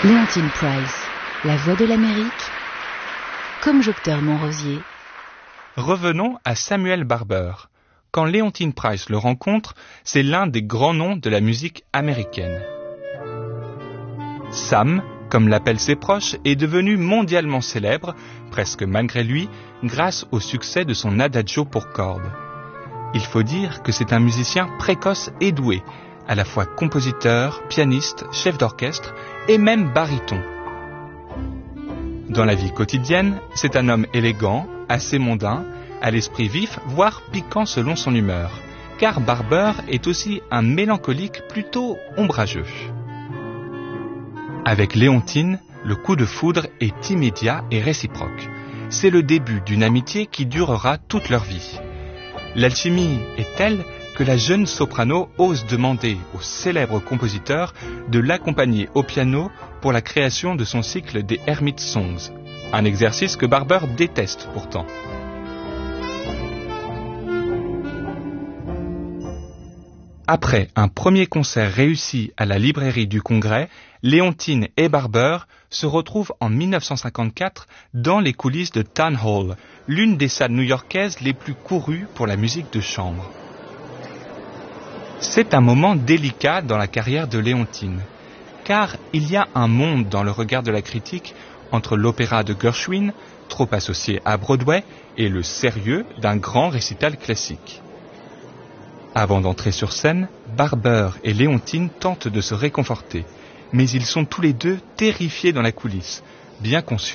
Leontyne Price, la voix de l'Amérique, comme Jocteur Montrosier. Revenons à Samuel Barber. Quand Leontyne Price le rencontre, c'est l'un des grands noms de la musique américaine. Sam, comme l'appellent ses proches, est devenu mondialement célèbre, presque malgré lui, grâce au succès de son adagio pour cordes. Il faut dire que c'est un musicien précoce et doué, à la fois compositeur, pianiste, chef d'orchestre et même baryton. Dans la vie quotidienne, c'est un homme élégant, assez mondain, à l'esprit vif, voire piquant selon son humeur, car Barber est aussi un mélancolique plutôt ombrageux. Avec Leontyne, le coup de foudre est immédiat et réciproque. C'est le début d'une amitié qui durera toute leur vie. L'alchimie est telle que la jeune soprano ose demander au célèbre compositeur de l'accompagner au piano pour la création de son cycle des Hermit Songs, un exercice que Barber déteste pourtant. Après un premier concert réussi à la librairie du Congrès, Leontyne et Barber se retrouvent en 1954 dans les coulisses de Town Hall, l'une des salles new-yorkaises les plus courues pour la musique de chambre. C'est un moment délicat dans la carrière de Leontyne, car il y a un monde dans le regard de la critique entre l'opéra de Gershwin, trop associé à Broadway, et le sérieux d'un grand récital classique. Avant d'entrer sur scène, Barber et Leontyne tentent de se réconforter, mais ils sont tous les deux terrifiés dans la coulisse, bien conscients